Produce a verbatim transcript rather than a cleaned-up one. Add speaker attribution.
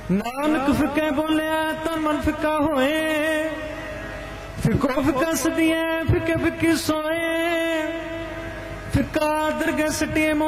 Speaker 1: नानक फिके बोलिया तो मन फिका होए, फिको फिका सदिए फिके फिकी सोए, फिका दरगह सटिए